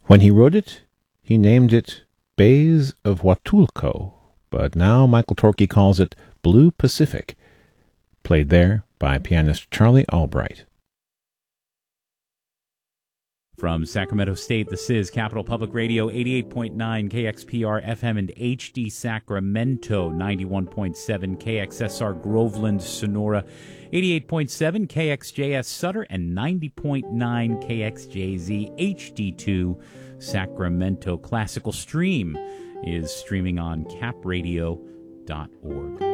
When he wrote it, he named it Bays of Huatulco, but now Michael Torke calls it Blue Pacific, played there by pianist Charlie Albright. From Sacramento State, this is Capital Public Radio, 88.9 KXPR FM and HD Sacramento, 91.7 KXSR Groveland, Sonora, 88.7 KXJS Sutter, and 90.9 KXJZ HD2 Sacramento. Classical Stream is streaming on capradio.org.